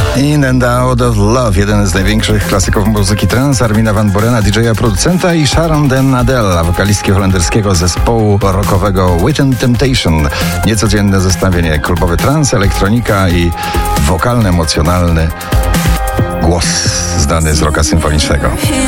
In and Out of Love, jeden z największych klasyków muzyki trance, Armina van Burena, DJ-a, producenta, i Sharon den Adel, wokalistki holenderskiego zespołu rockowego Within Temptation. Niecodzienne zestawienie, klubowy trance, elektronika i wokalny, emocjonalny głos znany z rocka symfonicznego.